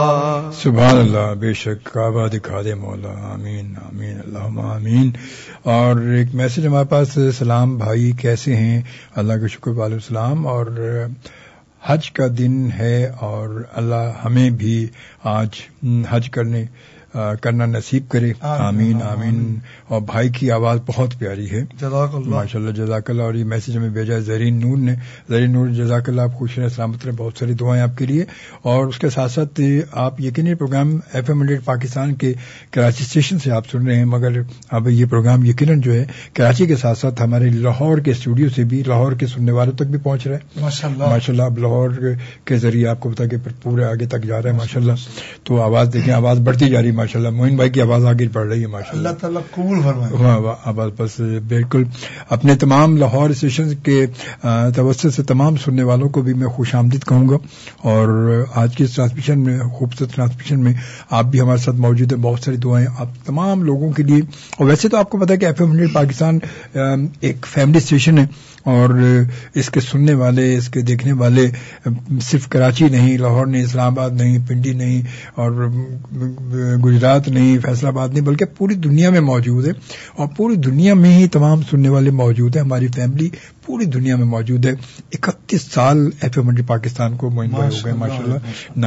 سبحان اللہ، بے شک کعبہ دکھا دے مولا، آمین آمین اللہم آمین۔ اور ایک میسج ہمارے پاس، سلام بھائی کیسے ہیں؟ اللہ کا شکر، وعلیکم السلام۔ اور حج کا دن ہے اور اللہ ہمیں بھی آج حج کرنا نصیب کرے، آمین آمین۔ اور بھائی کی آواز بہت پیاری ہے، جزاک اللہ، ماشاء اللہ جزاک اللہ۔ اور یہ میسج ہمیں بھیجا ہے زرین نور نے، زرین نور جزاک اللہ، آپ خوش رہیں، سلامت رہیں، بہت ساری دعائیں آپ کے لیے۔ اور اس کے ساتھ ساتھ آپ یقینی پروگرام FM 100 پاکستان کے کراچی اسٹیشن سے آپ سن رہے ہیں، مگر اب یہ پروگرام یقیناً جو ہے کراچی کے ساتھ ساتھ ہمارے لاہور کے اسٹوڈیو سے بھی، لاہور کے سننے والوں تک بھی پہنچ رہا ہے، ماشاء اللہ ماشاء اللہ۔ اب لاہور کے ذریعے آپ کو بتا کہ پورے آگے تک جا رہا ہے، ماشاء اللہ۔ تو آواز دیکھیں، آواز بڑھتی جا رہی ہے، ماشاء اللہ۔ موین بھائی کی آواز آگے بڑھ رہی ہے، ماشاء اللہ، اللہ تعالیٰ قبول فرمائے۔ واہ واہ، آواز بس بالکل۔ اپنے تمام لاہور اسٹیشن کے توسط سے تمام سننے والوں کو بھی میں خوش آمدید کہوں گا۔ اور آج کی ٹرانسمیشن میں، خوبصورت ٹرانسمیشن میں آپ بھی ہمارے ساتھ موجود ہیں، بہت ساری دعائیں آپ تمام لوگوں کے لیے۔ اور ویسے تو آپ کو پتا ہے کہ FM 100 پاکستان ایک فیملی اسٹیشن ہے، اور اس کے سننے والے، اس کے دیکھنے والے صرف کراچی نہیں، لاہور نہیں، اسلام آباد نہیں، پنڈی نہیں، اور گجرات نہیں، فیصل آباد نہیں، بلکہ پوری دنیا میں موجود ہے۔ اور پوری دنیا میں ہی تمام سننے والے موجود ہیں، ہماری فیملی پوری دنیا میں موجود ہے۔ 31 سال FM 100 پاکستان کو معین ہو گئے، ماشاء اللہ۔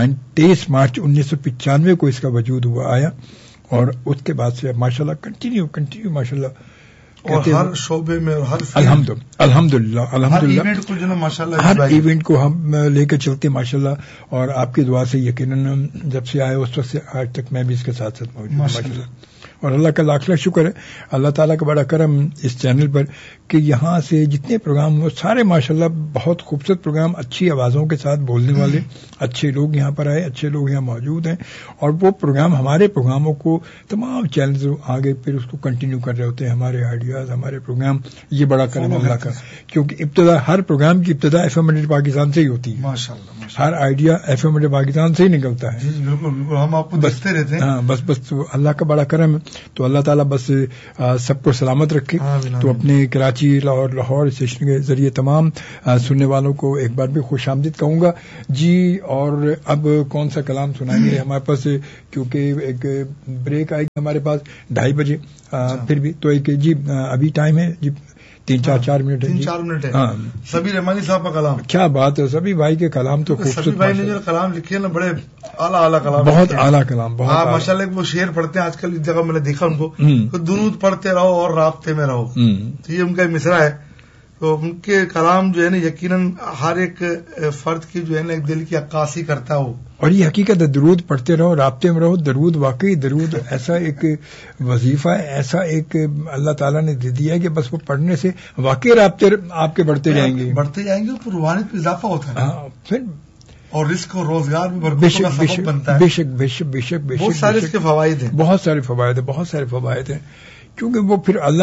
23 مارچ 1995 کو اس کا وجود ہوا آیا، اور اس کے بعد سے ماشاء اللہ کنٹینیو ماشاء اللہ، اور ہر شعبے میں، اور ہر الحمدللہ ایونٹ کو جو نا ماشاء اللہ، ہر ایونٹ کو ہم لے کے چلتے ہیں، ماشاء اللہ۔ اور آپ کی دعا سے یقیناً جب سے آئے اس وقت سے آج تک میں بھی اس کے ساتھ موجود ہوں، ماشاء اللہ۔ اور اللہ کا لاکھ لاکھ شکر ہے، اللہ تعالیٰ کا بڑا کرم اس چینل پر کہ یہاں سے جتنے پروگرام وہ سارے ماشاءاللہ بہت خوبصورت پروگرام، اچھی آوازوں کے ساتھ بولنے والے اچھے لوگ یہاں پر آئے، اچھے لوگ یہاں موجود ہیں، اور وہ پروگرام ہمارے پروگراموں کو تمام چینلز آگے پھر اس کو کنٹینیو کر رہے ہوتے ہیں، ہمارے آئیڈیاز، ہمارے پروگرام۔ یہ بڑا کرم اللہ کا، کیونکہ ابتدا ہر پروگرام کی ابتدا FM 100 پاکستان سے ہی ہوتی ہے، ماشاءاللہ۔ ہر آئیڈیا FM 100 پاکستان سے ہی نکلتا ہے۔ جی بالکل بالکل، ہم آپ کو دیکھتے رہتے ہیں۔ ہاں بس اللہ کا بڑا کرم ہے، تو اللہ تعالیٰ بس سب کو سلامت رکھے۔ تو اپنے کراچی لاہور اسٹیشن کے ذریعے تمام سننے والوں کو ایک بار بھی خوش آمدید کہوں گا جی۔ اور اب کون سا کلام سنائیں گے ہمارے پاس، کیونکہ ایک بریک آئے گی ہمارے پاس 2:30 بجے، پھر بھی تو ایک جی ابھی ٹائم ہے جی 3-4 منٹ ہے، 3-4 منٹ ہے۔ سبھی رحمانی صاحب کا کلام، کیا بات ہے، سبھی بھائی کے کلام تو خوبصورت، سبھی بھائی نے جو کلام لکھے نا بڑے اعلیٰ کلام، بہت اعلیٰ کلام، بہت ماشاء اللہ۔ وہ شعر پڑھتے ہیں آج کل اس جگہ میں نے دیکھا ان کو، درود پڑھتے رہو اور رابطے میں رہو، تو یہ ان کا مصرع ہے۔ تو ان کے کلام جو ہے نا یقیناً ہر ایک فرد کی جو ہے نا ایک دل کی عکاسی کرتا ہو، اور یہ حقیقت ہے، درود پڑھتے رہو، رابطے میں رہو۔ درود واقعی، درود ایسا ایک وظیفہ ہے، ایسا ایک اللہ تعالیٰ نے دے دیا ہے کہ بس وہ پڑھنے سے واقعی رابطے آپ کے بڑھتے جائیں گے، اور روحانیت میں اضافہ ہوتا ہے، پھر اور رزق اور روزگار میں برکت کا سبب بنتا ہے۔ بے شک بہت سارے اس کے فوائد ہیں، بہت سارے فوائد ہیں، کیونکہ وہ پھر اللہ